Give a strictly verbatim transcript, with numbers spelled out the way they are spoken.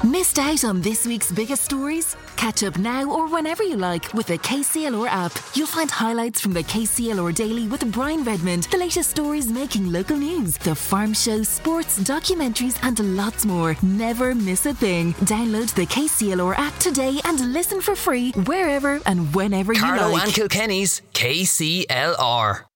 Missed out on this week's biggest stories? Catch up now or whenever you like with the K C L R app. You'll find highlights from the K C L R Daily with Brian Redmond, the latest stories making local news, the farm show, sports, documentaries and lots more. Never miss a thing. Download the K C L R app today and listen for free wherever and whenever Carlo you like. and Kilkenny's K C L R.